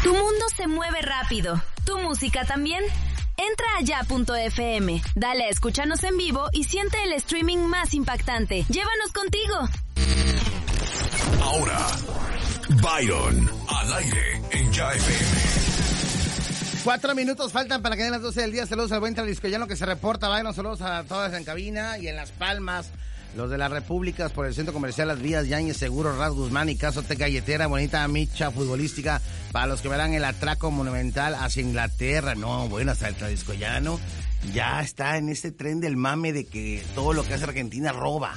Tu mundo se mueve rápido. ¿Tu música también? Entra a ya.fm, dale a escucharnos en vivo y siente el streaming más impactante. ¡Llévanos contigo! Ahora, Byron, al aire en Ya FM. 4 minutos faltan para que den las 12 del día. Saludos al buen Tlaxcalano que se reporta. Byron, saludos a todas en cabina y en Las Palmas. Los de las Repúblicas por el Centro Comercial Las Vías, Yáñez, Seguro, Ras Guzmán y Casote Galletera. Bonita micha futbolística para los que verán el atraco monumental hacia Inglaterra. No, bueno, hasta el Tlaxcalano ya está en este tren del mame de que todo lo que hace Argentina roba.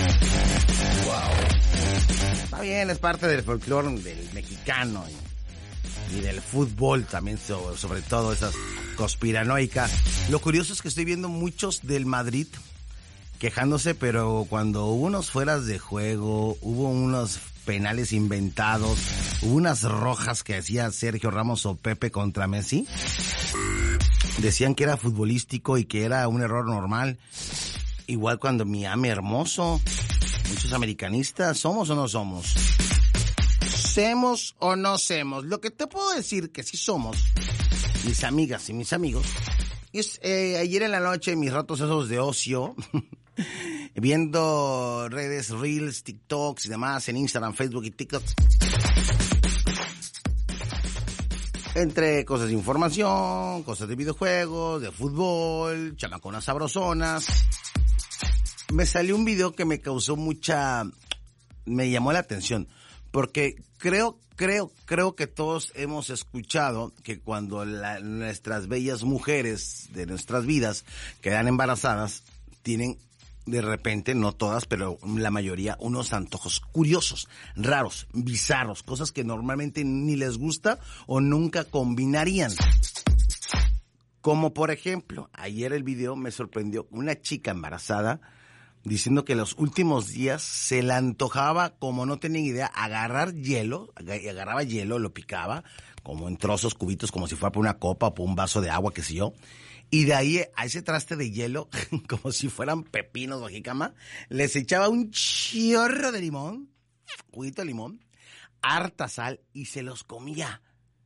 Wow. Está bien, es parte del folclore del mexicano y del fútbol también, sobre todo esas conspiranoicas. Lo curioso es que estoy viendo muchos del Madrid quejándose, pero cuando hubo unos fueras de juego, hubo unos penales inventados, hubo unas rojas que hacía Sergio Ramos o Pepe contra Messi, decían que era futbolístico y que era un error normal. Igual cuando Miami Hermoso, muchos americanistas, ¿somos o no somos? ¿Semos o no semos? Lo que te puedo decir que sí somos, mis amigas y mis amigos, es ayer en la noche mis ratos esos de ocio, viendo redes, reels, TikToks y demás en Instagram, Facebook y TikTok. Entre cosas de información, cosas de videojuegos, de fútbol, chamaconas sabrosonas. Me salió un video que me causó me llamó la atención. Porque creo que todos hemos escuchado que cuando nuestras bellas mujeres de nuestras vidas quedan embarazadas, tienen de repente, no todas, pero la mayoría, unos antojos curiosos, raros, bizarros, cosas que normalmente ni les gusta o nunca combinarían. Como por ejemplo, ayer el video me sorprendió, una chica embarazada diciendo que los últimos días se le antojaba, como no tenía idea, agarraba hielo, lo picaba, como en trozos, cubitos, como si fuera por una copa o por un vaso de agua, qué sé yo, y de ahí a ese traste de hielo, como si fueran pepinos o jícama, les echaba un chorro de limón, juguito de limón, harta sal, y se los comía.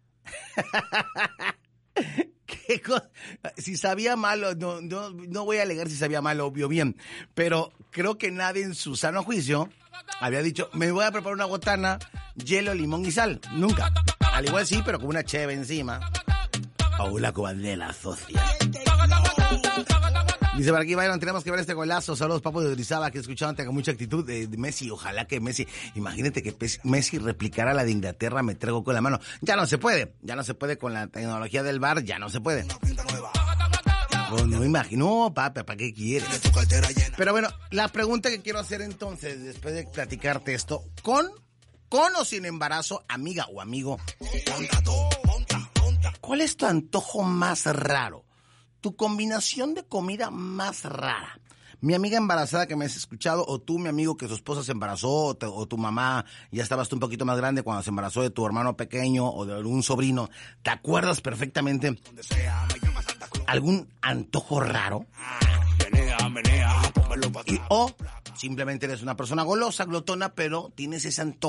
¿Qué cosa? Si sabía mal, no voy a alegar si sabía mal, obvio bien, pero creo que nadie en su sano juicio había dicho, me voy a preparar una botana, hielo, limón y sal. Nunca. Al igual sí, pero con una cheve encima. O una cubandela socia. Dice por aquí, Byron, tenemos que ver este golazo. Saludos, Papo de Orizaba, que escuchaban con mucha actitud de Messi. Ojalá que Messi, imagínate que Messi replicara la de Inglaterra, me traigo con la mano. Ya no se puede con la tecnología del VAR, ya no se puede. No me imagino, papi, ¿para qué quieres? Pero bueno, la pregunta que quiero hacer entonces, después de platicarte esto, con o sin embarazo, amiga o amigo, ¿cuál es tu antojo más raro? Tu combinación de comida más rara. Mi amiga embarazada que me has escuchado, o tú, mi amigo, que su esposa se embarazó, o tu mamá, ya estabas tú un poquito más grande cuando se embarazó de tu hermano pequeño o de algún sobrino, ¿te acuerdas perfectamente algún antojo raro? O simplemente eres una persona golosa, glotona, pero tienes ese antojo